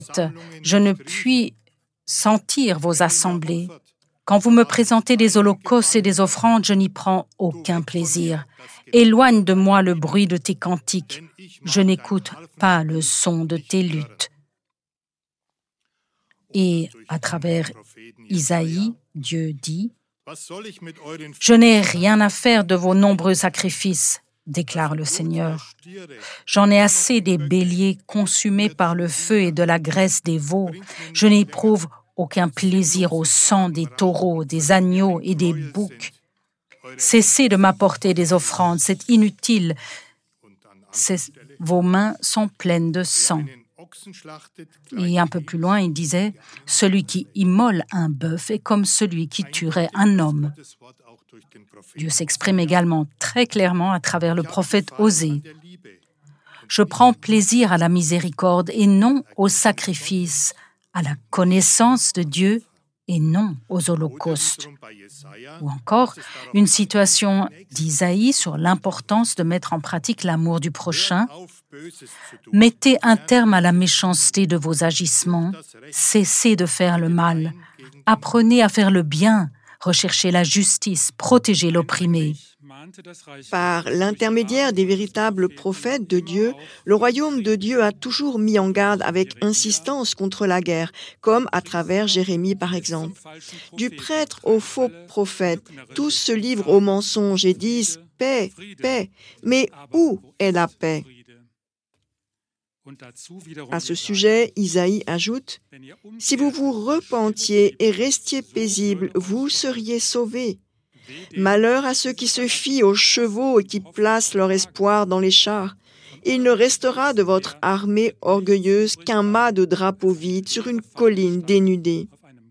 Je ne puis sentir vos assemblées. Quand vous me présentez des holocaustes et des offrandes, je n'y prends aucun plaisir. Éloigne de moi le bruit de tes cantiques. Je n'écoute pas le son de tes luttes. Et à travers Isaïe, Dieu dit « Je n'ai rien à faire de vos nombreux sacrifices, déclare le Seigneur. J'en ai assez des béliers consumés par le feu et de la graisse des veaux. Je n'éprouve aucun plaisir au sang des taureaux, des agneaux et des boucs. Cessez de m'apporter des offrandes, c'est inutile. Vos mains sont pleines de sang. » Et un peu plus loin, il disait « Celui qui immole un bœuf est comme celui qui tuerait un homme. » Dieu s'exprime également très clairement à travers le prophète Osée. « Je prends plaisir à la miséricorde et non au sacrifice, à la connaissance de Dieu et non aux holocaustes. » Ou encore, une citation d'Isaïe sur l'importance de mettre en pratique l'amour du prochain. « Mettez un terme à la méchanceté de vos agissements, cessez de faire le mal, apprenez à faire le bien, recherchez la justice, protégez l'opprimé. » Par l'intermédiaire des véritables prophètes de Dieu, le royaume de Dieu a toujours mis en garde avec insistance contre la guerre, comme à travers Jérémie par exemple. Du prêtre au faux prophète, tous se livrent au mensonge et disent « paix, paix ». Mais où est la paix? À ce sujet, Isaïe ajoute « Si vous vous repentiez et restiez paisibles, vous seriez sauvés. Malheur à ceux qui se fient aux chevaux et qui placent leur espoir dans les chars. Il ne restera de votre armée orgueilleuse qu'un mât de drapeau vide sur une colline dénudée. »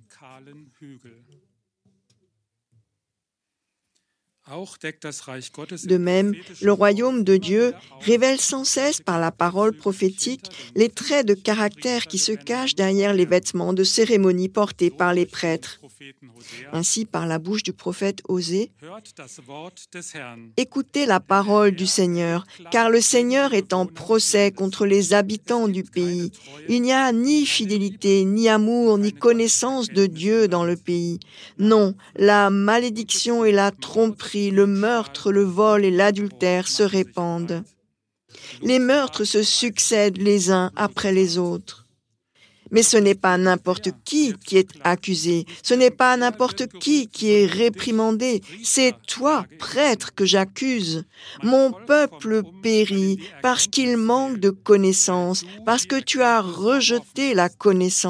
De même, le royaume de Dieu révèle sans cesse par la parole prophétique les traits de caractère qui se cachent derrière les vêtements de cérémonie portés par les prêtres. Ainsi, par la bouche du prophète Osée, « Écoutez la parole du Seigneur, car le Seigneur est en procès contre les habitants du pays. Il n'y a ni fidélité, ni amour, ni connaissance de Dieu dans le pays. Non, la malédiction et la tromperie, le meurtre, le vol et l'adultère se répandent. Les meurtres se succèdent les uns après les autres. Mais ce n'est pas n'importe qui est accusé, ce n'est pas n'importe qui est réprimandé, c'est toi, prêtre, que j'accuse. Mon peuple périt parce qu'il manque de connaissance, parce que tu as rejeté la connaissance. »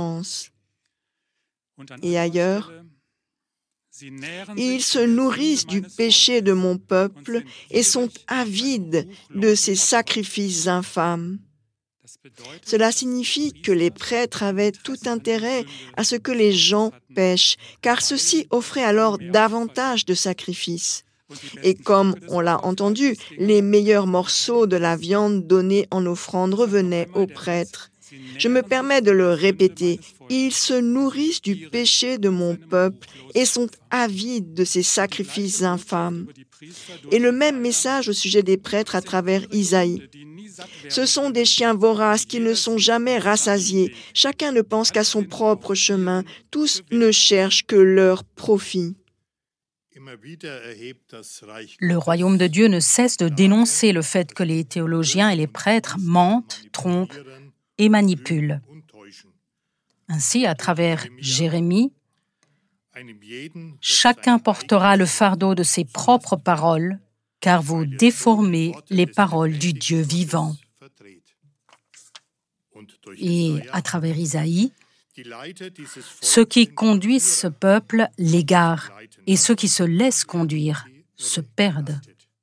Et ailleurs, « Ils se nourrissent du péché de mon peuple et sont avides de ses sacrifices infâmes. » Cela signifie que les prêtres avaient tout intérêt à ce que les gens pêchent, car ceux-ci offraient alors davantage de sacrifices. Et comme on l'a entendu, les meilleurs morceaux de la viande donnée en offrande revenaient aux prêtres. Je me permets de le répéter, ils se nourrissent du péché de mon peuple et sont avides de ses sacrifices infâmes. Et le même message au sujet des prêtres à travers Isaïe. Ce sont des chiens voraces qui ne sont jamais rassasiés. Chacun ne pense qu'à son propre chemin. Tous ne cherchent que leur profit. Le royaume de Dieu ne cesse de dénoncer le fait que les théologiens et les prêtres mentent, trompent et manipulent. Ainsi, à travers Jérémie, chacun portera le fardeau de ses propres paroles, car vous déformez les paroles du Dieu vivant. Et à travers Isaïe, ceux qui conduisent ce peuple l'égarent, et ceux qui se laissent conduire se perdent.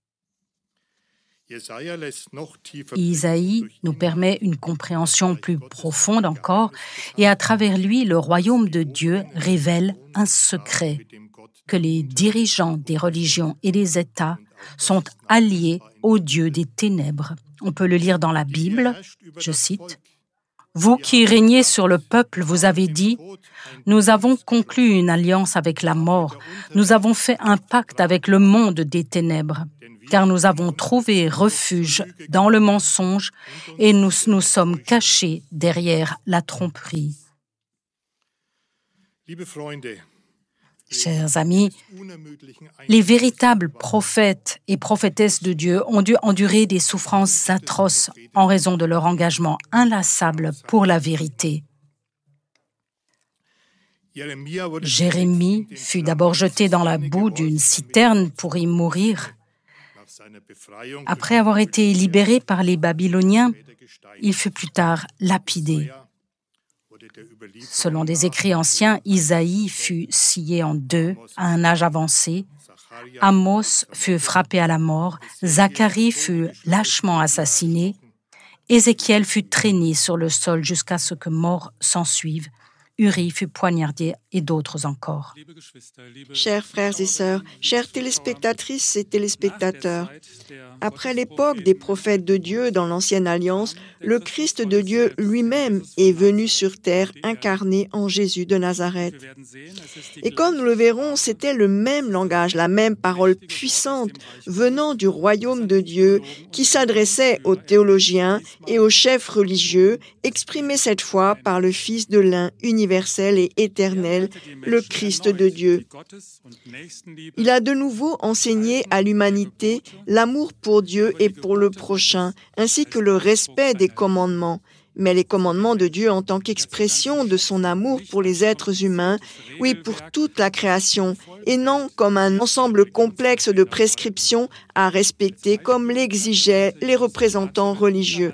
Isaïe nous permet une compréhension plus profonde encore, et à travers lui, le royaume de Dieu révèle un secret, que les dirigeants des religions et des États sont alliés au Dieu des ténèbres. On peut le lire dans la Bible, je cite, « Vous qui régnez sur le peuple, vous avez dit, « Nous avons conclu une alliance avec la mort, nous avons fait un pacte avec le monde des ténèbres. car nous avons trouvé refuge dans le mensonge et nous nous sommes cachés derrière la tromperie. Chers amis, les véritables prophètes et prophétesses de Dieu ont dû endurer des souffrances atroces en raison de leur engagement inlassable pour la vérité. Jérémie fut d'abord jeté dans la boue d'une citerne pour y mourir. Après avoir été libéré par les Babyloniens, il fut plus tard lapidé. Selon des écrits anciens, Isaïe fut scié en deux à un âge avancé, Amos fut frappé à la mort, Zacharie fut lâchement assassiné, Ézéchiel fut traîné sur le sol jusqu'à ce que mort s'ensuive, Uri fut poignardé et d'autres encore. Chers frères et sœurs, chères téléspectatrices et téléspectateurs, après l'époque des prophètes de Dieu dans l'Ancienne Alliance, le Christ de Dieu lui-même est venu sur terre incarné en Jésus de Nazareth. Et comme nous le verrons, c'était le même langage, la même parole puissante venant du royaume de Dieu qui s'adressait aux théologiens et aux chefs religieux, exprimée cette fois par le Fils de l'un universel et éternel, le Christ de Dieu. Il a de nouveau enseigné à l'humanité l'amour pour Dieu et pour le prochain, ainsi que le respect des commandements. Mais les commandements de Dieu en tant qu'expression de son amour pour les êtres humains, oui, pour toute la création, et non comme un ensemble complexe de prescriptions à respecter comme l'exigeaient les représentants religieux.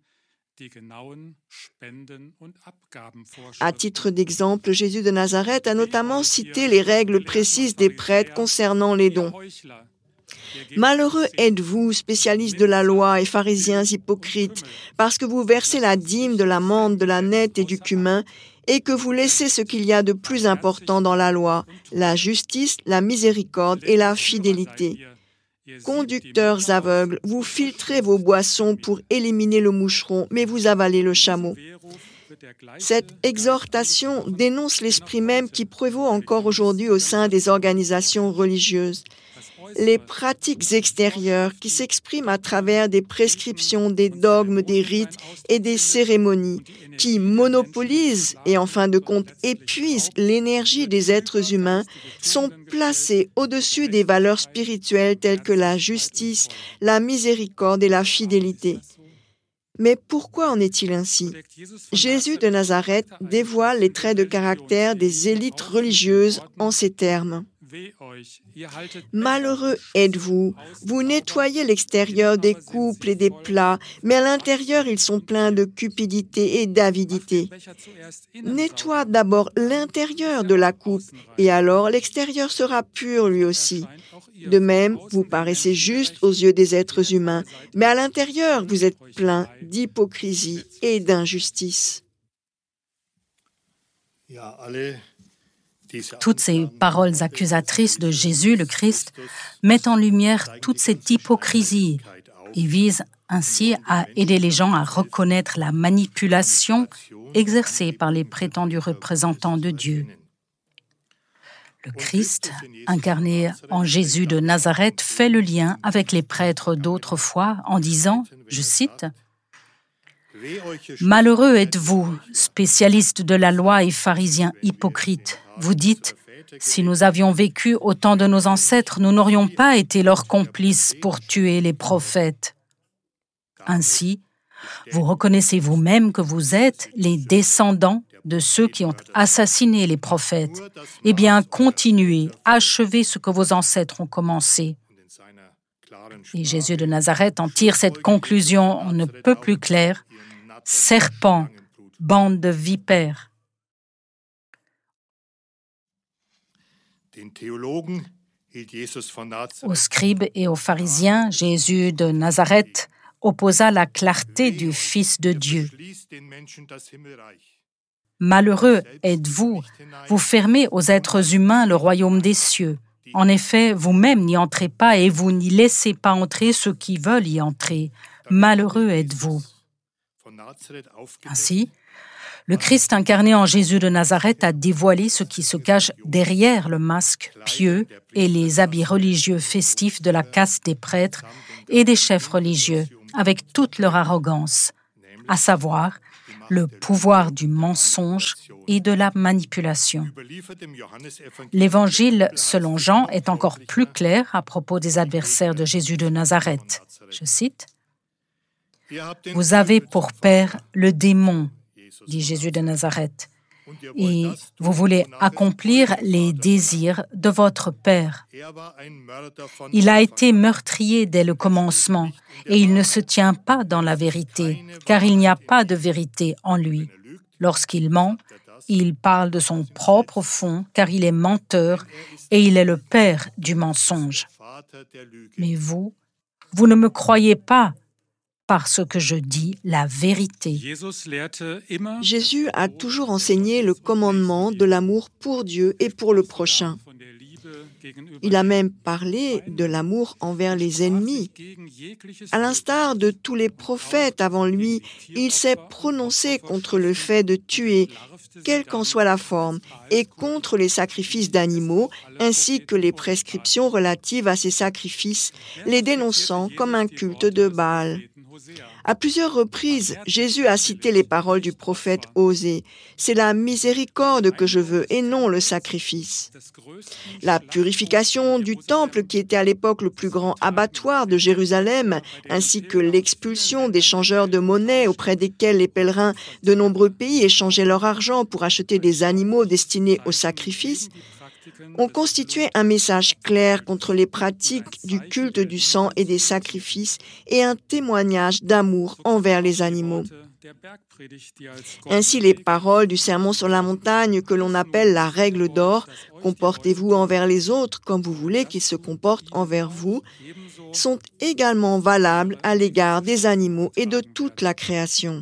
À titre d'exemple, Jésus de Nazareth a notamment cité les règles précises des prêtres concernant les dons. Malheureux êtes-vous, spécialistes de la loi et pharisiens hypocrites, parce que vous versez la dîme de la menthe, de la nette et du cumin, et que vous laissez ce qu'il y a de plus important dans la loi, la justice, la miséricorde et la fidélité. Conducteurs aveugles, vous filtrez vos boissons pour éliminer le moucheron, mais vous avalez le chameau. Cette exhortation dénonce l'esprit même qui prévaut encore aujourd'hui au sein des organisations religieuses. Les pratiques extérieures qui s'expriment à travers des prescriptions, des dogmes, des rites et des cérémonies qui monopolisent et en fin de compte épuisent l'énergie des êtres humains sont placées au-dessus des valeurs spirituelles telles que la justice, la miséricorde et la fidélité. Mais pourquoi en est-il ainsi? Jésus de Nazareth dévoile les traits de caractère des élites religieuses en ces termes. Malheureux êtes-vous, vous nettoyez l'extérieur des couples et des plats, mais à l'intérieur ils sont pleins de cupidité et d'avidité. Nettoie d'abord l'intérieur de la coupe, et alors l'extérieur sera pur lui aussi. De même, vous paraissez juste aux yeux des êtres humains, mais à l'intérieur vous êtes plein d'hypocrisie et d'injustice. Toutes ces paroles accusatrices de Jésus, le Christ, mettent en lumière toute cette hypocrisie et visent ainsi à aider les gens à reconnaître la manipulation exercée par les prétendus représentants de Dieu. Le Christ, incarné en Jésus de Nazareth, fait le lien avec les prêtres d'autrefois en disant, je cite, « Malheureux êtes-vous, spécialistes de la loi et pharisiens hypocrites. Vous dites, si nous avions vécu au temps de nos ancêtres, nous n'aurions pas été leurs complices pour tuer les prophètes. Ainsi, vous reconnaissez vous-même que vous êtes les descendants de ceux qui ont assassiné les prophètes. Eh bien, continuez, achevez ce que vos ancêtres ont commencé. » Et Jésus de Nazareth en tire cette conclusion on ne peut plus claire. Serpents, bande de vipères. Aux scribes et aux pharisiens, Jésus de Nazareth opposa la clarté du Fils de Dieu. Malheureux êtes-vous, vous fermez aux êtres humains le royaume des cieux. En effet, vous-même n'y entrez pas et vous n'y laissez pas entrer ceux qui veulent y entrer. Malheureux êtes-vous. Ainsi, Le Christ incarné en Jésus de Nazareth a dévoilé ce qui se cache derrière le masque pieux et les habits religieux festifs de la caste des prêtres et des chefs religieux, avec toute leur arrogance, à savoir le pouvoir du mensonge et de la manipulation. L'Évangile selon Jean est encore plus clair à propos des adversaires de Jésus de Nazareth. Je cite, « Vous avez pour père le démon, dit Jésus de Nazareth, et vous voulez accomplir les désirs de votre père. Il a été meurtrier dès le commencement, et il ne se tient pas dans la vérité, car il n'y a pas de vérité en lui. Lorsqu'il ment, il parle de son propre fond, car il est menteur, et il est le père du mensonge. Mais vous ne me croyez pas, parce que je dis la vérité. » Jésus a toujours enseigné le commandement de l'amour pour Dieu et pour le prochain. Il a même parlé de l'amour envers les ennemis. À l'instar de tous les prophètes avant lui, il s'est prononcé contre le fait de tuer, quelle qu'en soit la forme, et contre les sacrifices d'animaux, ainsi que les prescriptions relatives à ces sacrifices, les dénonçant comme un culte de Baal. À plusieurs reprises, Jésus a cité les paroles du prophète Osée. « C'est la miséricorde que je veux et non le sacrifice. » La purification du temple, qui était à l'époque le plus grand abattoir de Jérusalem, ainsi que l'expulsion des changeurs de monnaie auprès desquels les pèlerins de nombreux pays échangeaient leur argent pour acheter des animaux destinés au sacrifice, ont constitué un message clair contre les pratiques du culte du sang et des sacrifices et un témoignage d'amour envers les animaux. Ainsi, les paroles du Sermon sur la montagne, que l'on appelle la règle d'or, « Comportez-vous envers les autres comme vous voulez qu'ils se comportent envers vous », sont également valables à l'égard des animaux et de toute la création.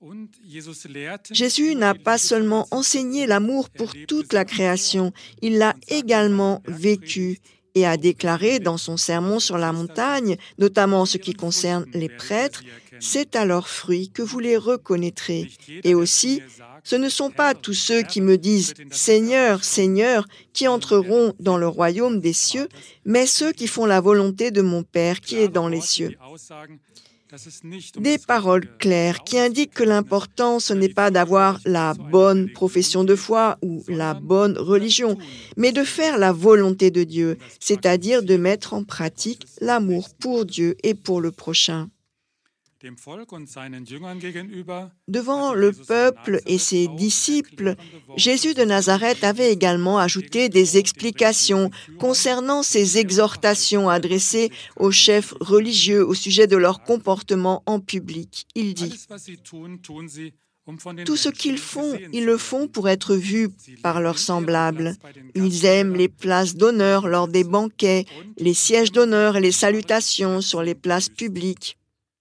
Jésus n'a pas seulement enseigné l'amour pour toute la création, il l'a également vécu et a déclaré dans son sermon sur la montagne, notamment en ce qui concerne les prêtres, « C'est à leurs fruits que vous les reconnaîtrez. » Et aussi, « Ce ne sont pas tous ceux qui me disent « Seigneur, Seigneur » qui entreront dans le royaume des cieux, mais ceux qui font la volonté de mon Père qui est dans les cieux. » Des paroles claires qui indiquent que l'important, ce n'est pas d'avoir la bonne profession de foi ou la bonne religion, mais de faire la volonté de Dieu, c'est-à-dire de mettre en pratique l'amour pour Dieu et pour le prochain. Devant le peuple et ses disciples, Jésus de Nazareth avait également ajouté des explications concernant ses exhortations adressées aux chefs religieux au sujet de leur comportement en public. Il dit « Tout ce qu'ils font, ils le font pour être vus par leurs semblables. Ils aiment les places d'honneur lors des banquets, les sièges d'honneur et les salutations sur les places publiques.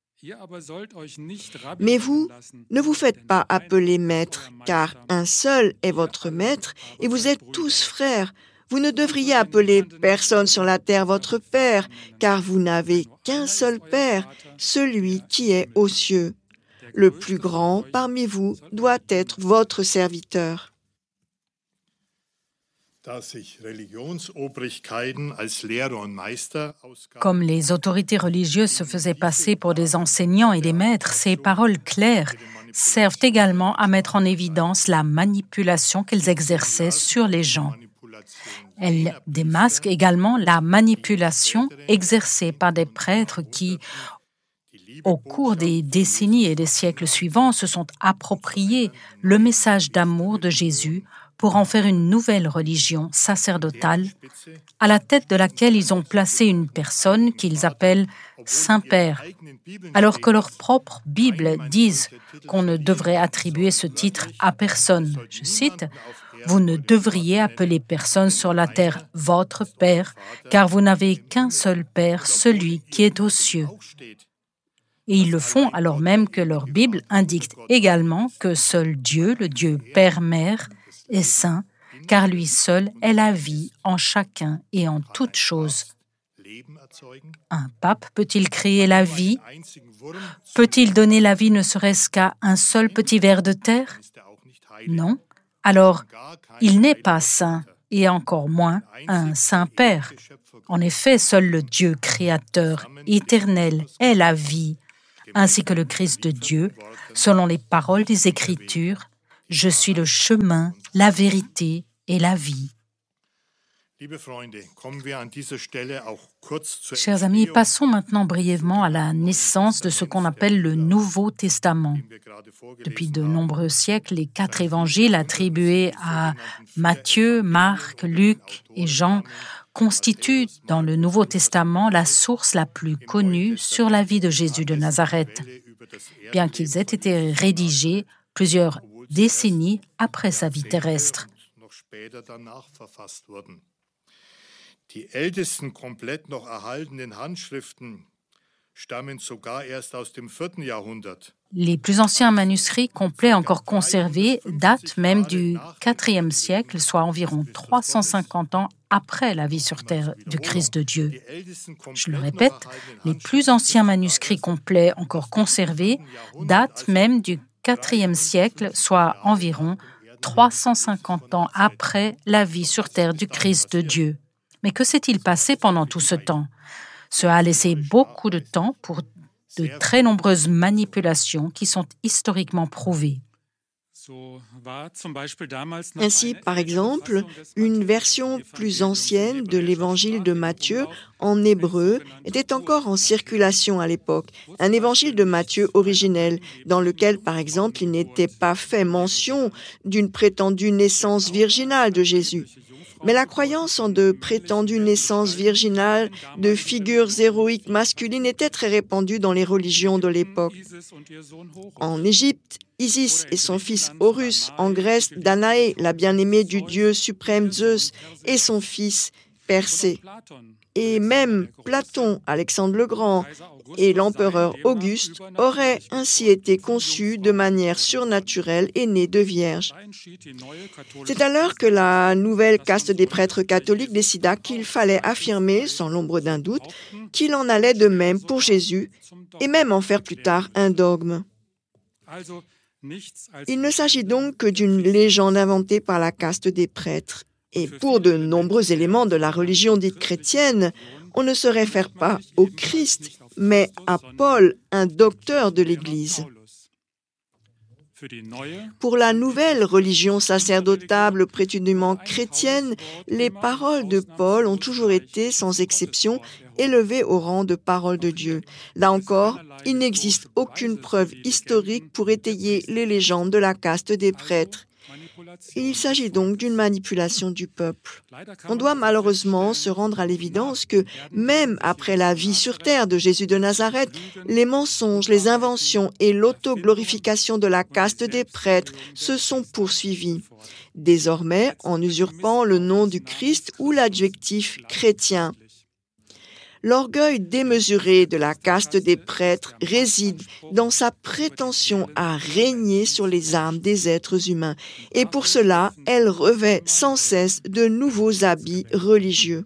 Mais vous, ne vous faites pas appeler maître, car un seul est votre maître, et vous êtes tous frères. Vous ne devriez appeler personne sur la terre votre père, car vous n'avez qu'un seul père, celui qui est aux cieux. Le plus grand parmi vous doit être votre serviteur. » Comme les autorités religieuses se faisaient passer pour des enseignants et des maîtres, ces paroles claires servent également à mettre en évidence la manipulation qu'elles exerçaient sur les gens. Elles démasquent également la manipulation exercée par des prêtres qui, au cours des décennies et des siècles suivants, se sont appropriés le message d'amour de Jésus pour en faire une nouvelle religion sacerdotale, à la tête de laquelle ils ont placé une personne qu'ils appellent Saint-Père, alors que leurs propres Bibles disent qu'on ne devrait attribuer ce titre à personne. Je cite, « Vous ne devriez appeler personne sur la terre votre Père, car vous n'avez qu'un seul Père, celui qui est aux cieux. » Et ils le font alors même que leur Bible indique également que seul Dieu, le Dieu Père-Mère, est saint, car lui seul est la vie en chacun et en toute chose. Un pape peut-il créer la vie? Peut-il donner la vie ne serait-ce qu'à un seul petit ver de terre? Non. Alors, il n'est pas saint et encore moins un saint Père. En effet, seul le Dieu créateur, éternel, est la vie, ainsi que le Christ de Dieu, selon les paroles des Écritures, « Je suis le chemin, la vérité et la vie ». Chers amis, passons maintenant brièvement à la naissance de ce qu'on appelle le Nouveau Testament. Depuis de nombreux siècles, les 4 évangiles attribués à Matthieu, Marc, Luc et Jean constituent dans le Nouveau Testament la source la plus connue sur la vie de Jésus de Nazareth, bien qu'ils aient été rédigés plusieurs décennies après sa vie terrestre. Die ältesten komplett noch erhaltenen Handschriften stammen sogar erst aus dem 4. Jahrhundert. Les plus anciens manuscrits complets encore conservés datent même du IVe siècle, soit environ 350 ans après la vie sur terre du Christ de Dieu. Je le répète, les plus anciens manuscrits complets encore conservés datent même du IVe siècle, soit environ 350 ans après la vie sur terre du Christ de Dieu. Mais que s'est-il passé pendant tout ce temps? Cela a laissé beaucoup de temps pour de très nombreuses manipulations qui sont historiquement prouvées. Ainsi, par exemple, une version plus ancienne de l'évangile de Matthieu en hébreu était encore en circulation à l'époque. Un évangile de Matthieu originel, dans lequel, par exemple, il n'était pas fait mention d'une prétendue naissance virginale de Jésus. Mais la croyance en de prétendues naissances virginales de figures héroïques masculines était très répandue dans les religions de l'époque. En Égypte, Isis et son fils Horus, en Grèce, Danaé, la bien-aimée du dieu suprême Zeus, et son fils Persée. Et même Platon, Alexandre le Grand et l'empereur Auguste auraient ainsi été conçus de manière surnaturelle et nés de vierges. C'est alors que la nouvelle caste des prêtres catholiques décida qu'il fallait affirmer, sans l'ombre d'un doute, qu'il en allait de même pour Jésus et même en faire plus tard un dogme. Il ne s'agit donc que d'une légende inventée par la caste des prêtres. Et pour de nombreux éléments de la religion dite chrétienne, on ne se réfère pas au Christ, mais à Paul, un docteur de l'Église. Pour la nouvelle religion sacerdotale prétendument chrétienne, les paroles de Paul ont toujours été, sans exception, élevées au rang de paroles de Dieu. Là encore, il n'existe aucune preuve historique pour étayer les légendes de la caste des prêtres. Il s'agit donc d'une manipulation du peuple. On doit malheureusement se rendre à l'évidence que, même après la vie sur terre de Jésus de Nazareth, les mensonges, les inventions et l'autoglorification de la caste des prêtres se sont poursuivis. Désormais, en usurpant le nom du Christ ou l'adjectif chrétien. L'orgueil démesuré de la caste des prêtres réside dans sa prétention à régner sur les âmes des êtres humains. Et pour cela, elle revêt sans cesse de nouveaux habits religieux.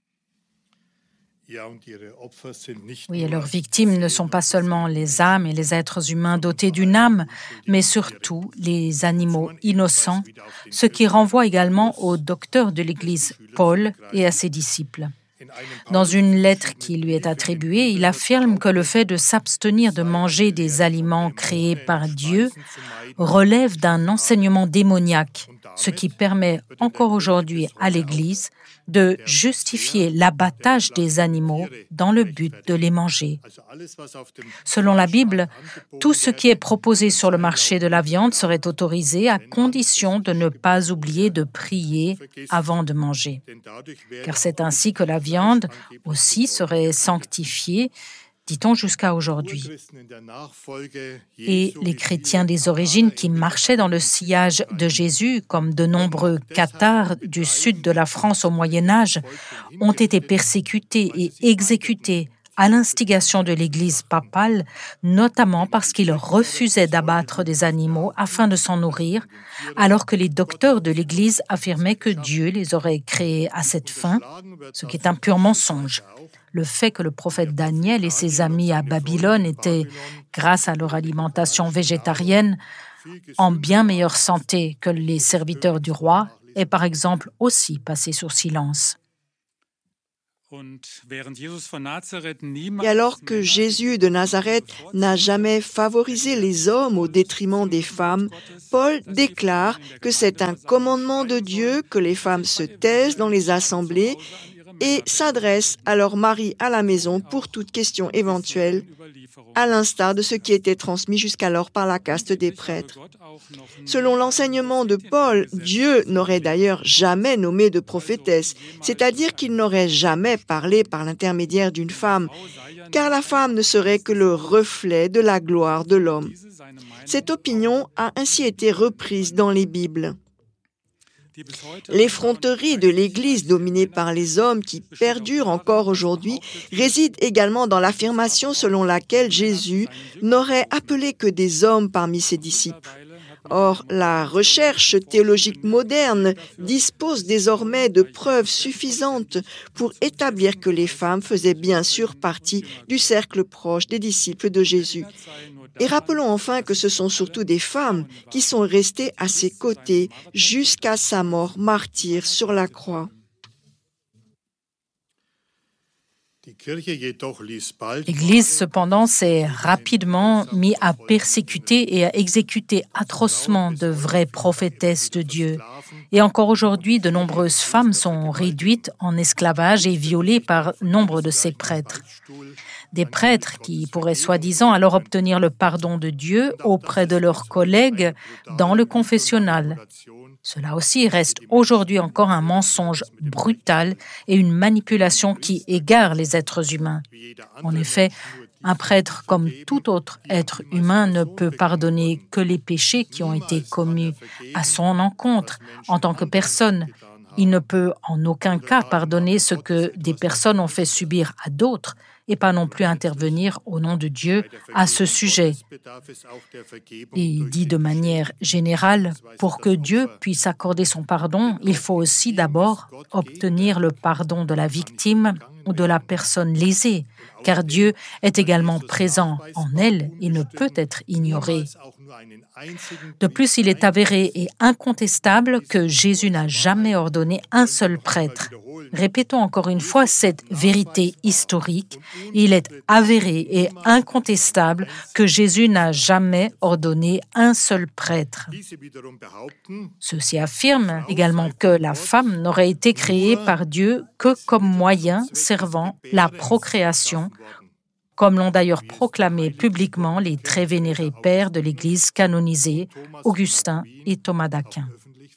Oui, et leurs victimes ne sont pas seulement les âmes et les êtres humains dotés d'une âme, mais surtout les animaux innocents, ce qui renvoie également au docteur de l'Église, Paul, et à ses disciples. Dans une lettre qui lui est attribuée, il affirme que le fait de s'abstenir de manger des aliments créés par Dieu relève d'un enseignement démoniaque, ce qui permet encore aujourd'hui à l'Église de justifier l'abattage des animaux dans le but de les manger. Selon la Bible, tout ce qui est proposé sur le marché de la viande serait autorisé à condition de ne pas oublier de prier avant de manger. Car c'est ainsi que la viande aussi serait sanctifiée, dit-on jusqu'à aujourd'hui. Et les chrétiens des origines qui marchaient dans le sillage de Jésus, comme de nombreux cathares du sud de la France au Moyen Âge, ont été persécutés et exécutés à l'instigation de l'Église papale, notamment parce qu'ils refusaient d'abattre des animaux afin de s'en nourrir, alors que les docteurs de l'Église affirmaient que Dieu les aurait créés à cette fin, ce qui est un pur mensonge. Le fait que le prophète Daniel et ses amis à Babylone étaient, grâce à leur alimentation végétarienne, en bien meilleure santé que les serviteurs du roi, est par exemple aussi passé sous silence. Et alors que Jésus de Nazareth n'a jamais favorisé les hommes au détriment des femmes, Paul déclare que c'est un commandement de Dieu que les femmes se taisent dans les assemblées et s'adressent à leur mari à la maison pour toute question éventuelle, à l'instar de ce qui était transmis jusqu'alors par la caste des prêtres. Selon l'enseignement de Paul, Dieu n'aurait d'ailleurs jamais nommé de prophétesse, c'est-à-dire qu'il n'aurait jamais parlé par l'intermédiaire d'une femme, car la femme ne serait que le reflet de la gloire de l'homme. Cette opinion a ainsi été reprise dans les Bibles. L'effronterie de l'Église dominée par les hommes qui perdure encore aujourd'hui réside également dans l'affirmation selon laquelle Jésus n'aurait appelé que des hommes parmi ses disciples. Or, la recherche théologique moderne dispose désormais de preuves suffisantes pour établir que les femmes faisaient bien sûr partie du cercle proche des disciples de Jésus. Et rappelons enfin que ce sont surtout des femmes qui sont restées à ses côtés jusqu'à sa mort martyre sur la croix. L'Église, cependant, s'est rapidement mise à persécuter et à exécuter atrocement de vraies prophétesses de Dieu. Et encore aujourd'hui, de nombreuses femmes sont réduites en esclavage et violées par nombre de ces prêtres. Des prêtres qui pourraient soi-disant alors obtenir le pardon de Dieu auprès de leurs collègues dans le confessionnal. Cela aussi reste aujourd'hui encore un mensonge brutal et une manipulation qui égare les êtres humains. En effet, un prêtre, comme tout autre être humain, ne peut pardonner que les péchés qui ont été commis à son encontre en tant que personne. Il ne peut en aucun cas pardonner ce que des personnes ont fait subir à d'autres et pas non plus intervenir au nom de Dieu à ce sujet. Et dit de manière générale, pour que Dieu puisse accorder son pardon, il faut aussi d'abord obtenir le pardon de la victime ou de la personne lésée, car Dieu est également présent en elle et ne peut être ignoré. De plus, il est avéré et incontestable que Jésus n'a jamais ordonné un seul prêtre. Répétons encore une fois cette vérité historique. Il est avéré et incontestable que Jésus n'a jamais ordonné un seul prêtre. Ceux-ci affirment également que la femme n'aurait été créée par Dieu que comme moyen servant la procréation, comme l'ont d'ailleurs proclamé publiquement les très vénérés pères de l'Église canonisée, Augustin et Thomas d'Aquin.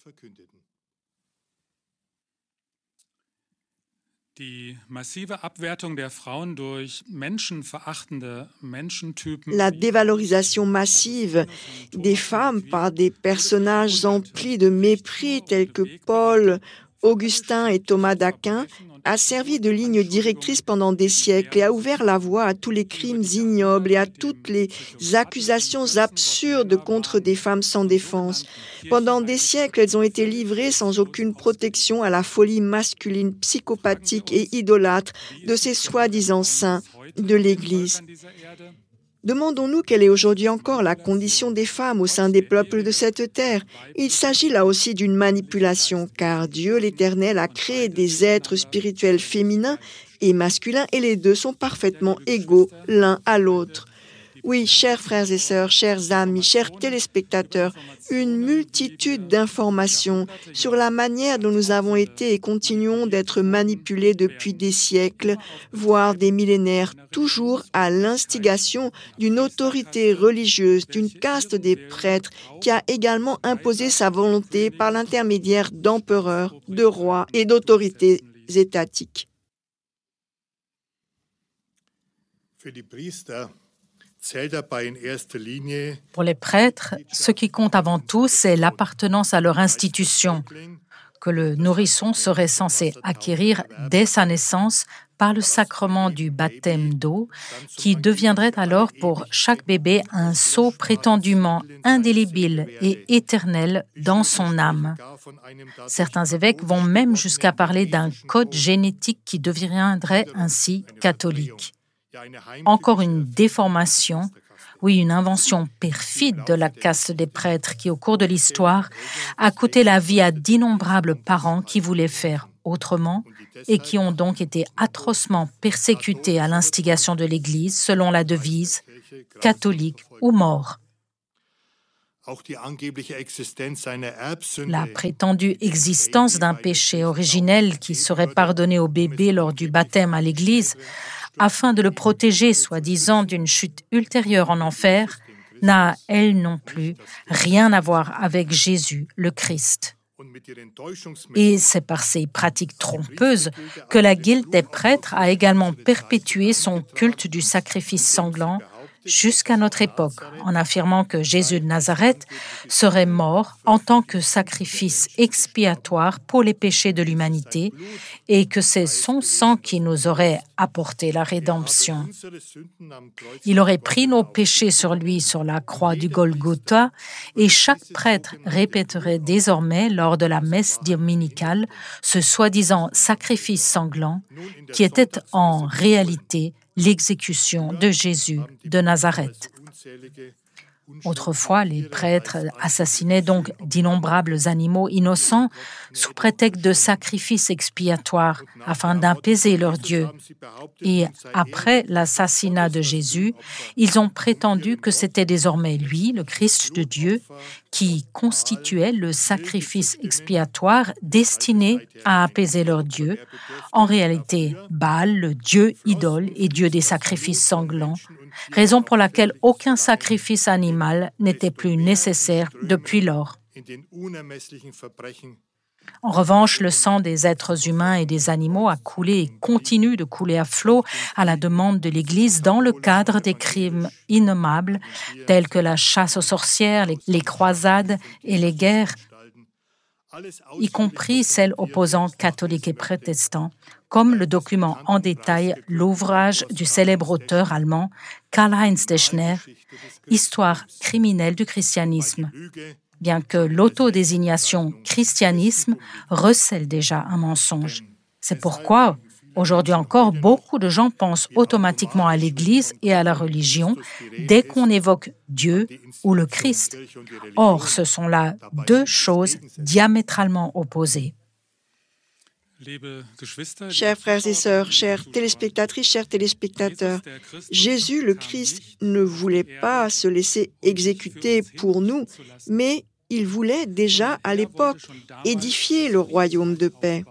La dévalorisation massive des femmes par des personnages emplis de mépris tels que Paul, Augustin et Thomas d'Aquin a servi de ligne directrice pendant des siècles et a ouvert la voie à tous les crimes ignobles et à toutes les accusations absurdes contre des femmes sans défense. Pendant des siècles, elles ont été livrées sans aucune protection à la folie masculine, psychopathique et idolâtre de ces soi-disant saints de l'Église. Demandons-nous quelle est aujourd'hui encore la condition des femmes au sein des peuples de cette terre. Il s'agit là aussi d'une manipulation, car Dieu l'Éternel a créé des êtres spirituels féminins et masculins, et les deux sont parfaitement égaux l'un à l'autre. Oui, chers frères et sœurs, chers amis, chers téléspectateurs, une multitude d'informations sur la manière dont nous avons été et continuons d'être manipulés depuis des siècles, voire des millénaires, toujours à l'instigation d'une autorité religieuse, d'une caste des prêtres qui a également imposé sa volonté par l'intermédiaire d'empereurs, de rois et d'autorités étatiques. Pour les prêtres, ce qui compte avant tout, c'est l'appartenance à leur institution, que le nourrisson serait censé acquérir dès sa naissance par le sacrement du baptême d'eau, qui deviendrait alors pour chaque bébé un sceau prétendument indélébile et éternel dans son âme. Certains évêques vont même jusqu'à parler d'un code génétique qui deviendrait ainsi catholique. Encore une déformation Oui, une invention perfide de la caste des prêtres qui, au cours de l'histoire, a coûté la vie à d'innombrables parents qui voulaient faire autrement et qui ont donc été atrocement persécutés à l'instigation de l'Église selon la devise « catholique ou mort ». La prétendue existence d'un péché originel qui serait pardonné au bébé lors du baptême à l'Église, afin de le protéger, soi-disant, d'une chute ultérieure en enfer, n'a, elle non plus, rien à voir avec Jésus, le Christ. Et c'est par ces pratiques trompeuses que la guilde des prêtres a également perpétué son culte du sacrifice sanglant jusqu'à notre époque, en affirmant que Jésus de Nazareth serait mort en tant que sacrifice expiatoire pour les péchés de l'humanité et que c'est son sang qui nous aurait apporté la rédemption. Il aurait pris nos péchés sur lui sur la croix du Golgotha et chaque prêtre répéterait désormais lors de la messe dominicale ce soi-disant sacrifice sanglant qui était en réalité l'exécution de Jésus de Nazareth. Autrefois, les prêtres assassinaient donc d'innombrables animaux innocents sous prétexte de sacrifices expiatoires afin d'apaiser leur Dieu. Et après l'assassinat de Jésus, ils ont prétendu que c'était désormais lui, le Christ de Dieu, qui constituait le sacrifice expiatoire destiné à apaiser leur Dieu. En réalité, Baal, le dieu idole et dieu des sacrifices sanglants, raison pour laquelle aucun sacrifice animal n'était plus nécessaire depuis lors. En revanche, le sang des êtres humains et des animaux a coulé et continue de couler à flot à la demande de l'Église dans le cadre des crimes innommables tels que la chasse aux sorcières, les croisades et les guerres, y compris celles opposant catholiques et protestants, comme le document en détail l'ouvrage du célèbre auteur allemand Karl-Heinz Deschner, « Histoire criminelle du christianisme », bien que l'autodésignation « christianisme » recèle déjà un mensonge. C'est pourquoi, aujourd'hui encore, beaucoup de gens pensent automatiquement à l'Église et à la religion dès qu'on évoque Dieu ou le Christ. Or, ce sont là deux choses diamétralement opposées. Chers frères et sœurs, chères téléspectatrices, chers téléspectateurs, Jésus le Christ ne voulait pas se laisser exécuter pour nous, mais il voulait déjà à l'époque édifier le royaume de paix.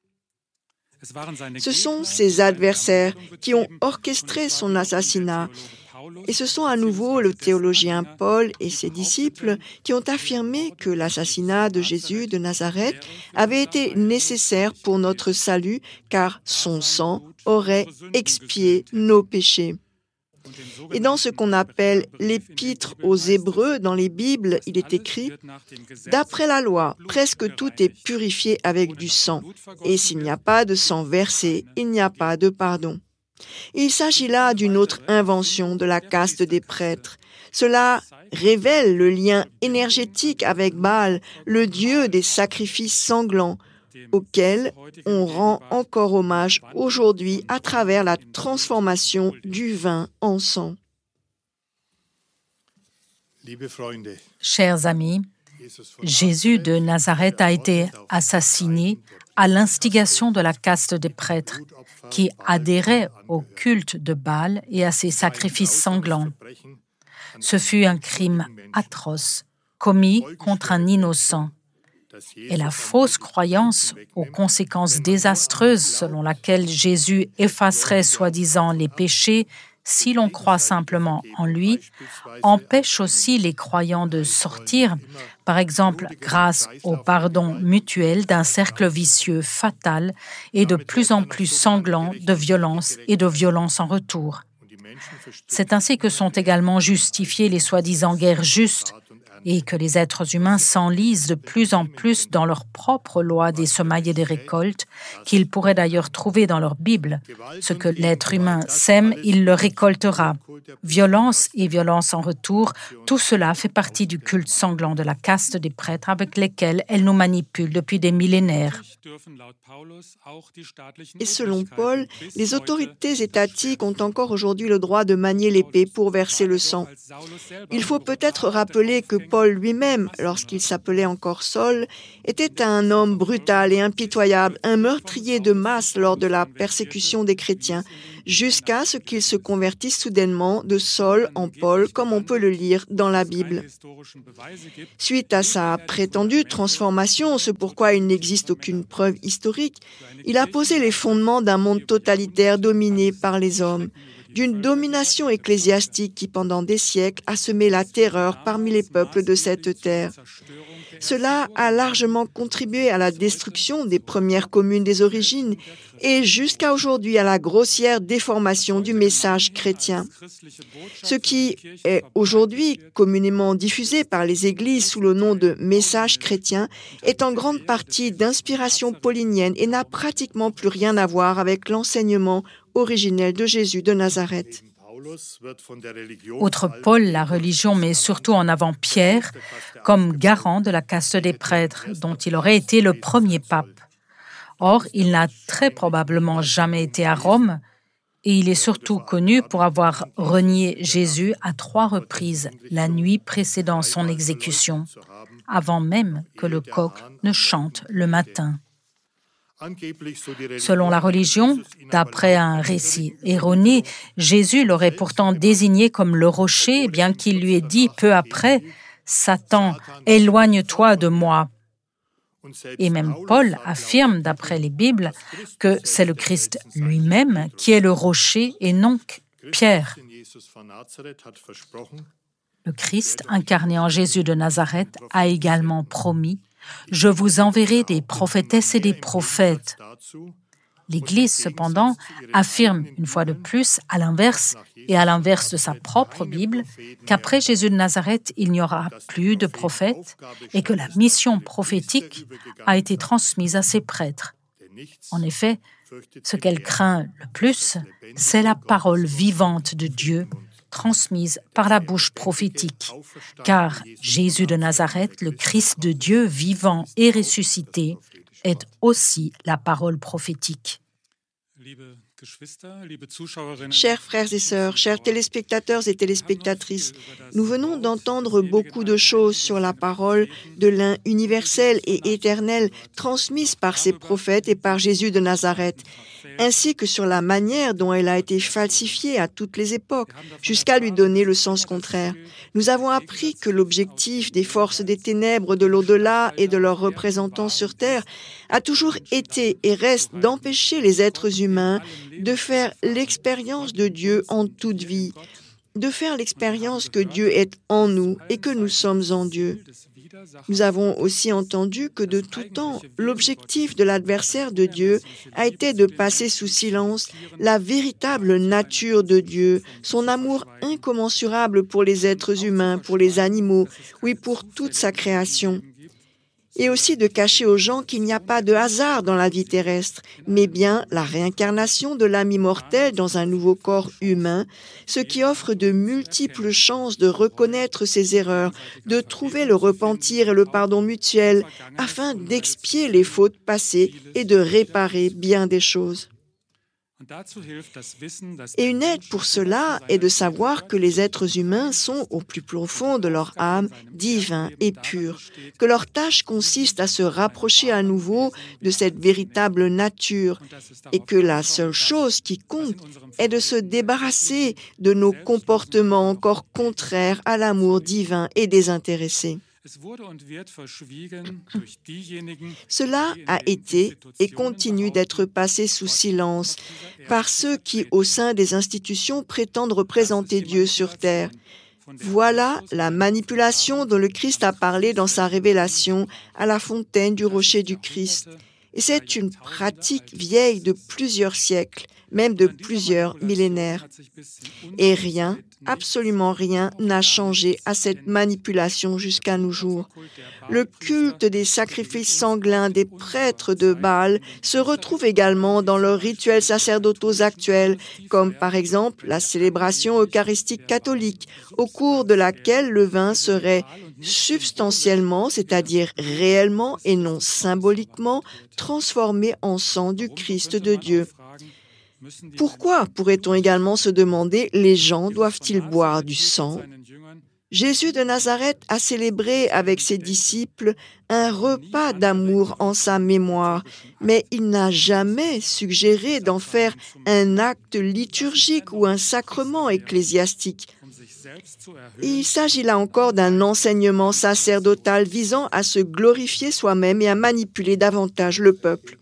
Ce sont ses adversaires qui ont orchestré son assassinat. Et ce sont à nouveau le théologien Paul et ses disciples qui ont affirmé que l'assassinat de Jésus de Nazareth avait été nécessaire pour notre salut, car son sang aurait expié nos péchés. Et dans ce qu'on appelle l'épître aux Hébreux dans les Bibles, il est écrit « D'après la loi, presque tout est purifié avec du sang, et s'il n'y a pas de sang versé, il n'y a pas de pardon. » Il s'agit là d'une autre invention de la caste des prêtres. Cela révèle le lien énergétique avec Baal, le dieu des sacrifices sanglants, auquel on rend encore hommage aujourd'hui à travers la transformation du vin en sang. Chers amis, Jésus de Nazareth a été assassiné à l'instigation de la caste des prêtres qui adhéraient au culte de Baal et à ses sacrifices sanglants. Ce fut un crime atroce commis contre un innocent. Et la fausse croyance aux conséquences désastreuses selon laquelle Jésus effacerait soi-disant les péchés si l'on croit simplement en lui, empêche aussi les croyants de sortir, par exemple grâce au pardon mutuel d'un cercle vicieux fatal et de plus en plus sanglant de violence et de violence en retour. C'est ainsi que sont également justifiées les soi-disant guerres justes, et que les êtres humains s'enlisent de plus en plus dans leur propre loi des semailles et des récoltes, qu'ils pourraient d'ailleurs trouver dans leur Bible. Ce que l'être humain sème, il le récoltera. Violence et violence en retour, tout cela fait partie du culte sanglant de la caste des prêtres avec lesquels elle nous manipule depuis des millénaires. Et selon Paul, les autorités étatiques ont encore aujourd'hui le droit de manier l'épée pour verser le sang. Il faut peut-être rappeler que Paul lui-même, lorsqu'il s'appelait encore Saul, était un homme brutal et impitoyable, un meurtrier de masse lors de la persécution des chrétiens, jusqu'à ce qu'il se convertisse soudainement de Saul en Paul, comme on peut le lire dans la Bible. Suite à sa prétendue transformation, ce pourquoi il n'existe aucune preuve historique, il a posé les fondements d'un monde totalitaire dominé par les hommes, d'une domination ecclésiastique qui, pendant des siècles, a semé la terreur parmi les peuples de cette terre. Cela a largement contribué à la destruction des premières communes des origines et jusqu'à aujourd'hui à la grossière déformation du message chrétien. Ce qui est aujourd'hui communément diffusé par les églises sous le nom de message chrétien est en grande partie d'inspiration paulinienne et n'a pratiquement plus rien à voir avec l'enseignement originel de Jésus de Nazareth. Outre Paul, la religion met surtout en avant Pierre comme garant de la caste des prêtres, dont il aurait été le premier pape. Or, il n'a très probablement jamais été à Rome et il est surtout connu pour avoir renié Jésus à 3 reprises la nuit précédant son exécution, avant même que le coq ne chante le matin. Selon la religion, d'après un récit erroné, Jésus l'aurait pourtant désigné comme le rocher, bien qu'il lui ait dit peu après « Satan, éloigne-toi de moi ». Et même Paul affirme, d'après les Bibles, que c'est le Christ lui-même qui est le rocher et non Pierre. Le Christ, incarné en Jésus de Nazareth, a également promis « Je vous enverrai des prophétesses et des prophètes ». L'Église, cependant, affirme une fois de plus, à l'inverse de sa propre Bible, qu'après Jésus de Nazareth, il n'y aura plus de prophètes et que la mission prophétique a été transmise à ses prêtres. En effet, ce qu'elle craint le plus, c'est la parole vivante de Dieu transmise par la bouche prophétique, car Jésus de Nazareth, le Christ de Dieu vivant et ressuscité, est aussi la parole prophétique. Chers frères et sœurs, chers téléspectateurs et téléspectatrices, nous venons d'entendre beaucoup de choses sur la parole de l'un universel et éternel transmise par ses prophètes et par Jésus de Nazareth, ainsi que sur la manière dont elle a été falsifiée à toutes les époques, jusqu'à lui donner le sens contraire. Nous avons appris que l'objectif des forces des ténèbres de l'au-delà et de leurs représentants sur Terre a toujours été et reste d'empêcher les êtres humains de faire l'expérience de Dieu en toute vie, de faire l'expérience que Dieu est en nous et que nous sommes en Dieu. Nous avons aussi entendu que de tout temps, l'objectif de l'adversaire de Dieu a été de passer sous silence la véritable nature de Dieu, son amour incommensurable pour les êtres humains, pour les animaux, oui, pour toute sa création. Et aussi de cacher aux gens qu'il n'y a pas de hasard dans la vie terrestre, mais bien la réincarnation de l'âme immortelle dans un nouveau corps humain, ce qui offre de multiples chances de reconnaître ses erreurs, de trouver le repentir et le pardon mutuel, afin d'expier les fautes passées et de réparer bien des choses. Et une aide pour cela est de savoir que les êtres humains sont, au plus profond de leur âme, divins et purs, que leur tâche consiste à se rapprocher à nouveau de cette véritable nature et que la seule chose qui compte est de se débarrasser de nos comportements encore contraires à l'amour divin et désintéressé. Cela a été et continue d'être passé sous silence par ceux qui, au sein des institutions, prétendent représenter Dieu sur terre. Voilà la manipulation dont le Christ a parlé dans sa révélation à la fontaine du rocher du Christ. Et c'est une pratique vieille de plusieurs siècles, même de plusieurs millénaires. Et rien absolument rien n'a changé à cette manipulation jusqu'à nos jours. Le culte des sacrifices sanglants des prêtres de Baal se retrouve également dans leurs rituels sacerdotaux actuels, comme par exemple la célébration eucharistique catholique, au cours de laquelle le vin serait substantiellement, c'est-à-dire réellement et non symboliquement, transformé en sang du Christ de Dieu. Pourquoi, pourrait-on également se demander, les gens doivent-ils boire du sang ? Jésus de Nazareth a célébré avec ses disciples un repas d'amour en sa mémoire, mais il n'a jamais suggéré d'en faire un acte liturgique ou un sacrement ecclésiastique. Il s'agit là encore d'un enseignement sacerdotal visant à se glorifier soi-même et à manipuler davantage le peuple.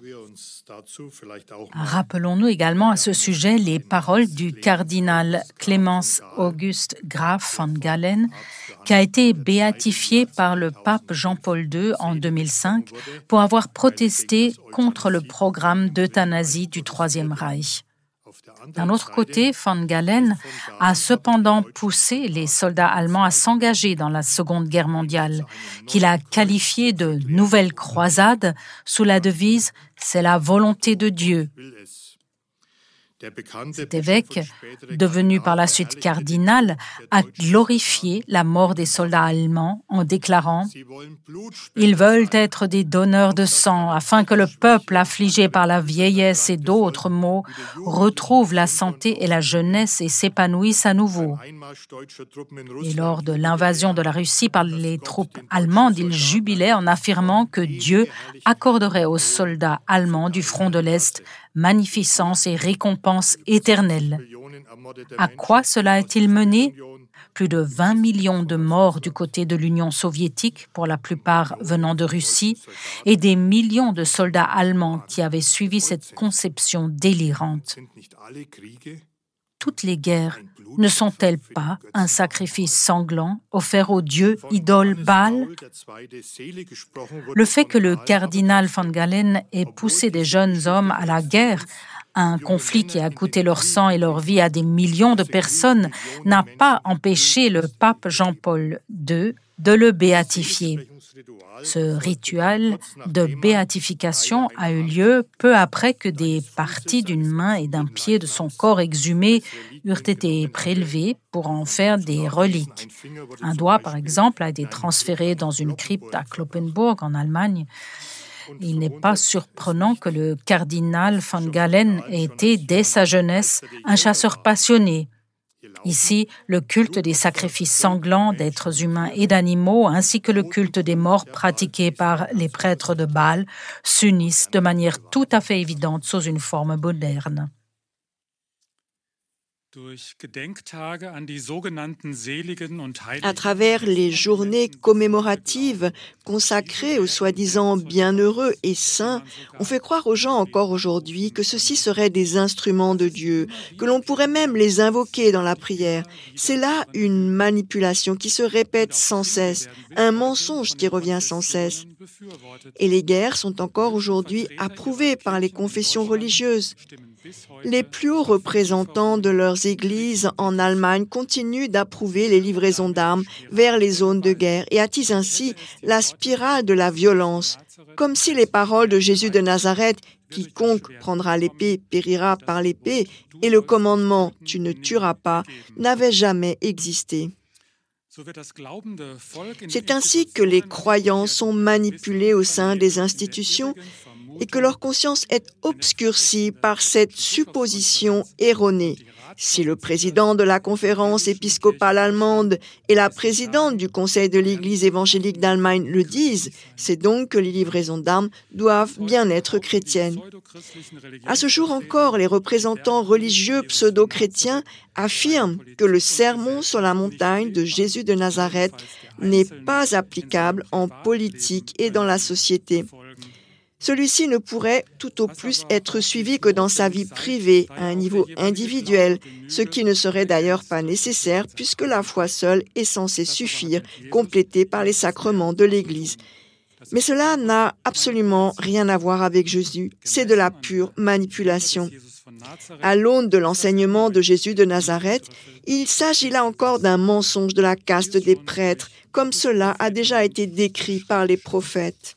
Rappelons-nous également à ce sujet les paroles du cardinal Clemens August Graf von Galen, qui a été béatifié par le pape Jean-Paul II en 2005 pour avoir protesté contre le programme d'euthanasie du Troisième Reich. D'un autre côté, von Galen a cependant poussé les soldats allemands à s'engager dans la Seconde Guerre mondiale, qu'il a qualifiée de « nouvelle croisade » sous la devise « C'est la volonté de Dieu ». Cet évêque, devenu par la suite cardinal, a glorifié la mort des soldats allemands en déclarant « Ils veulent être des donneurs de sang afin que le peuple affligé par la vieillesse et d'autres maux retrouve la santé et la jeunesse et s'épanouisse à nouveau. » Et lors de l'invasion de la Russie par les troupes allemandes, il jubilait en affirmant que Dieu accorderait aux soldats allemands du front de l'Est magnificence et récompense éternelle. À quoi cela a-t-il mené ? Plus de 20 millions de morts du côté de l'Union soviétique, pour la plupart venant de Russie, et des millions de soldats allemands qui avaient suivi cette conception délirante. Toutes les guerres ne sont-elles pas un sacrifice sanglant offert au dieu idole Baal ? Le fait que le cardinal von Galen ait poussé des jeunes hommes à la guerre, un conflit qui a coûté leur sang et leur vie à des millions de personnes, n'a pas empêché le pape Jean-Paul II de le béatifier. Ce rituel de béatification a eu lieu peu après que des parties d'une main et d'un pied de son corps exhumé eurent été prélevées pour en faire des reliques. Un doigt, par exemple, a été transféré dans une crypte à Cloppenburg, en Allemagne. Il n'est pas surprenant que le cardinal von Galen ait été, dès sa jeunesse, un chasseur passionné. Ici, le culte des sacrifices sanglants d'êtres humains et d'animaux, ainsi que le culte des morts pratiqués par les prêtres de Baal, s'unissent de manière tout à fait évidente sous une forme moderne. À travers les journées commémoratives consacrées aux soi-disant bienheureux et saints, on fait croire aux gens encore aujourd'hui que ceux-ci seraient des instruments de Dieu, que l'on pourrait même les invoquer dans la prière. C'est là une manipulation qui se répète sans cesse, un mensonge qui revient sans cesse. Et les guerres sont encore aujourd'hui approuvées par les confessions religieuses. Les plus hauts représentants de leurs églises en Allemagne continuent d'approuver les livraisons d'armes vers les zones de guerre et attisent ainsi la spirale de la violence, comme si les paroles de Jésus de Nazareth « Quiconque prendra l'épée périra par l'épée » et le commandement « Tu ne tueras pas » n'avaient jamais existé. C'est ainsi que les croyants sont manipulés au sein des institutions et que leur conscience est obscurcie par cette supposition erronée. Si le président de la conférence épiscopale allemande et la présidente du Conseil de l'Église évangélique d'Allemagne le disent, c'est donc que les livraisons d'armes doivent bien être chrétiennes. À ce jour encore, les représentants religieux pseudo-chrétiens affirment que le sermon sur la montagne de Jésus de Nazareth n'est pas applicable en politique et dans la société. Celui-ci ne pourrait tout au plus être suivi que dans sa vie privée, à un niveau individuel, ce qui ne serait d'ailleurs pas nécessaire puisque la foi seule est censée suffire, complétée par les sacrements de l'Église. Mais cela n'a absolument rien à voir avec Jésus, c'est de la pure manipulation. À l'aune de l'enseignement de Jésus de Nazareth, il s'agit là encore d'un mensonge de la caste des prêtres, comme cela a déjà été décrit par les prophètes.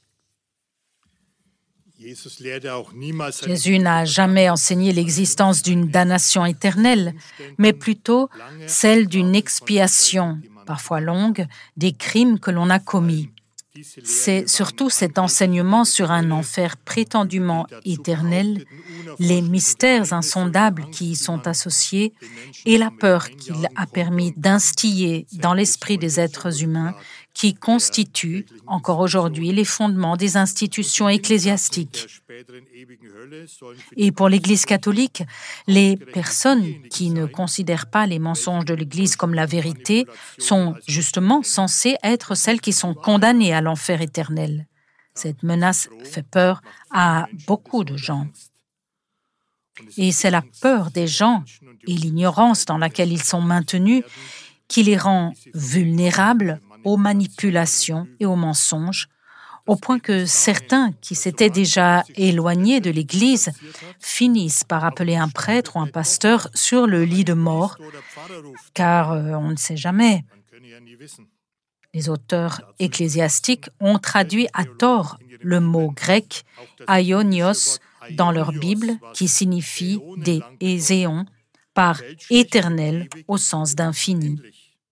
Jésus n'a jamais enseigné l'existence d'une damnation éternelle, mais plutôt celle d'une expiation, parfois longue, des crimes que l'on a commis. C'est surtout cet enseignement sur un enfer prétendument éternel, les mystères insondables qui y sont associés et la peur qu'il a permis d'instiller dans l'esprit des êtres humains qui constituent encore aujourd'hui les fondements des institutions ecclésiastiques. Et pour l'Église catholique, les personnes qui ne considèrent pas les mensonges de l'Église comme la vérité sont justement censées être celles qui sont condamnées à l'enfer éternel. Cette menace fait peur à beaucoup de gens. Et c'est la peur des gens et l'ignorance dans laquelle ils sont maintenus qui les rend vulnérables aux manipulations et aux mensonges, au point que certains qui s'étaient déjà éloignés de l'Église finissent par appeler un prêtre ou un pasteur sur le lit de mort, car on ne sait jamais. Les auteurs ecclésiastiques ont traduit à tort le mot grec « aionios » dans leur Bible, qui signifie « des éons » par « éternel » au sens d'infini.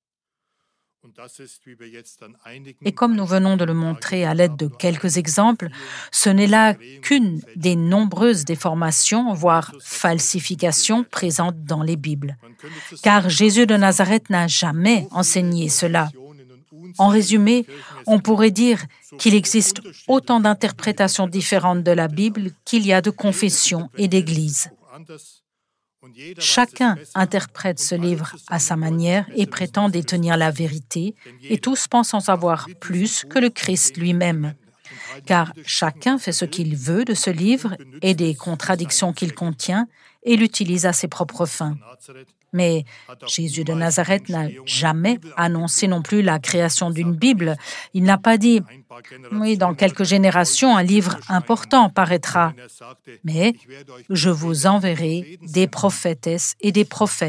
Et comme nous venons de le montrer à l'aide de quelques exemples, ce n'est là qu'une des nombreuses déformations, voire falsifications présentes dans les Bibles. Car Jésus de Nazareth n'a jamais enseigné cela. En résumé, on pourrait dire qu'il existe autant d'interprétations différentes de la Bible qu'il y a de confessions et d'églises. Chacun interprète ce livre à sa manière et prétend détenir la vérité, et tous pensent en savoir plus que le Christ lui-même. Car chacun fait ce qu'il veut de ce livre et des contradictions qu'il contient et l'utilise à ses propres fins. Mais Jésus de Nazareth n'a jamais annoncé non plus la création d'une Bible. Il n'a pas dit « Oui, dans quelques générations, un livre important paraîtra. Mais je vous enverrai des prophétesses et des prophètes. »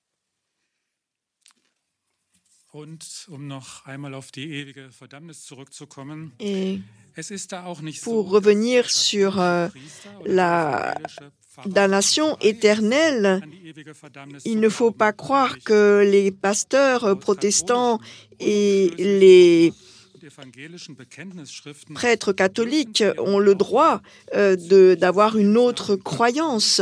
Et pour revenir sur la damnation éternelle, il ne faut pas croire que les pasteurs protestants et les prêtres catholiques ont le droit d'avoir une autre croyance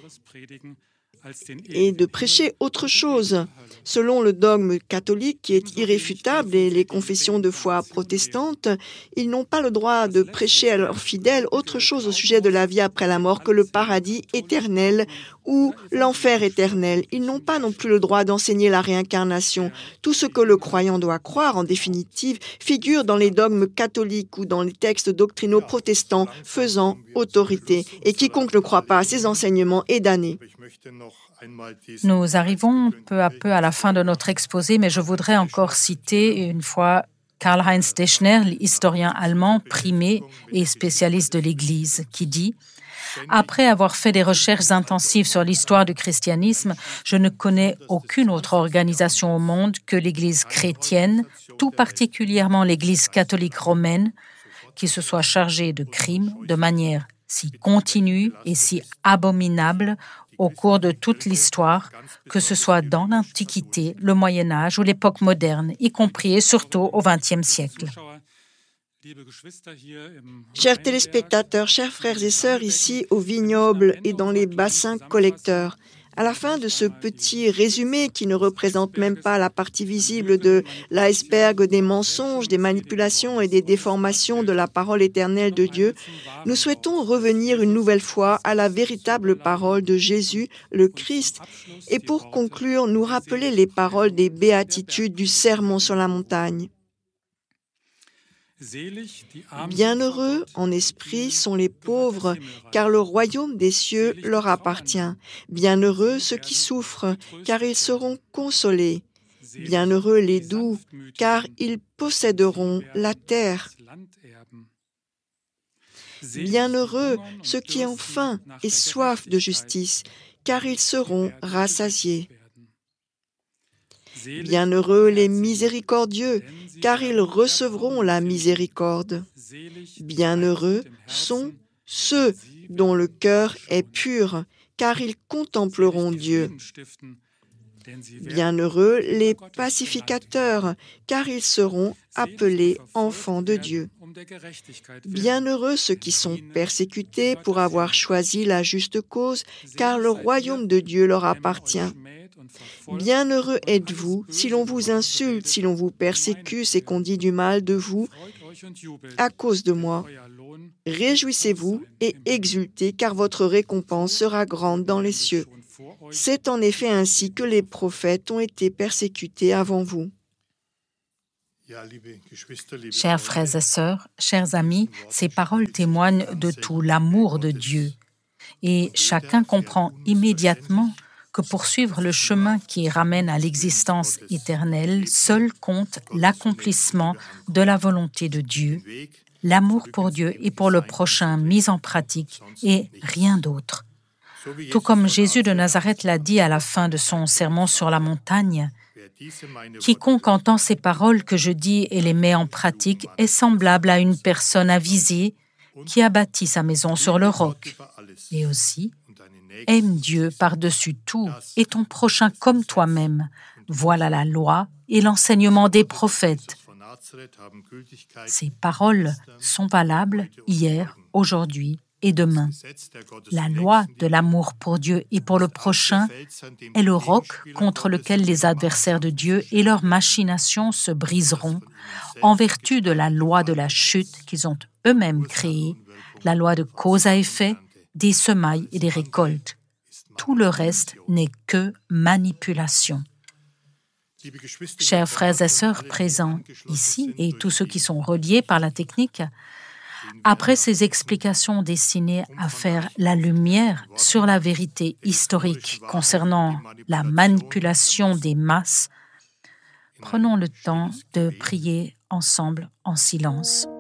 et de prêcher autre chose. Selon le dogme catholique qui est irréfutable et les confessions de foi protestantes, ils n'ont pas le droit de prêcher à leurs fidèles autre chose au sujet de la vie après la mort que le paradis éternel ou l'enfer éternel. Ils n'ont pas non plus le droit d'enseigner la réincarnation. Tout ce que le croyant doit croire, en définitive, figure dans les dogmes catholiques ou dans les textes doctrinaux protestants faisant autorité. Et quiconque ne croit pas à ces enseignements est damné. Nous arrivons peu à peu à la fin de notre exposé, mais je voudrais encore citer une fois Karl-Heinz Deschner, l'historien allemand primé et spécialiste de l'Église, qui dit « Après avoir fait des recherches intensives sur l'histoire du christianisme, je ne connais aucune autre organisation au monde que l'Église chrétienne, tout particulièrement l'Église catholique romaine, qui se soit chargée de crimes de manière si continue et si abominable au cours de toute l'histoire, que ce soit dans l'Antiquité, le Moyen-Âge ou l'époque moderne, y compris et surtout au XXe siècle. » Chers téléspectateurs, chers frères et sœurs ici au vignoble et dans les bassins collecteurs, à la fin de ce petit résumé qui ne représente même pas la partie visible de l'iceberg des mensonges, des manipulations et des déformations de la parole éternelle de Dieu, nous souhaitons revenir une nouvelle fois à la véritable parole de Jésus, le Christ, et pour conclure, nous rappeler les paroles des béatitudes du Sermon sur la montagne. Bienheureux en esprit sont les pauvres, car le royaume des cieux leur appartient. Bienheureux ceux qui souffrent, car ils seront consolés. Bienheureux les doux, car ils posséderont la terre. Bienheureux ceux qui ont faim et soif de justice, car ils seront rassasiés. Bienheureux les miséricordieux, car ils recevront la miséricorde. Bienheureux sont ceux dont le cœur est pur, car ils contempleront Dieu. Bienheureux les pacificateurs, car ils seront appelés enfants de Dieu. Bienheureux ceux qui sont persécutés pour avoir choisi la juste cause, car le royaume de Dieu leur appartient. Bienheureux êtes-vous si l'on vous insulte, si l'on vous persécute et qu'on dit du mal de vous à cause de moi. Réjouissez-vous et exultez, car votre récompense sera grande dans les cieux. C'est en effet ainsi que les prophètes ont été persécutés avant vous. Chers frères et sœurs, chers amis, ces paroles témoignent de tout l'amour de Dieu. Et chacun comprend immédiatement que pour suivre le chemin qui ramène à l'existence éternelle, seul compte l'accomplissement de la volonté de Dieu, l'amour pour Dieu et pour le prochain mis en pratique et rien d'autre. Tout comme Jésus de Nazareth l'a dit à la fin de son sermon sur la montagne, « Quiconque entend ces paroles que je dis et les met en pratique est semblable à une personne avisée qui a bâti sa maison sur le roc. » Et aussi, « Aime Dieu par-dessus tout et ton prochain comme toi-même. Voilà la loi et l'enseignement des prophètes. » Ces paroles sont valables hier, aujourd'hui et demain. La loi de l'amour pour Dieu et pour le prochain est le roc contre lequel les adversaires de Dieu et leurs machinations se briseront en vertu de la loi de la chute qu'ils ont eux-mêmes créée, la loi de cause à effet, des semailles et des récoltes. Tout le reste n'est que manipulation. Chers frères et sœurs présents ici et tous ceux qui sont reliés par la technique, après ces explications destinées à faire la lumière sur la vérité historique concernant la manipulation des masses, prenons le temps de prier ensemble en silence.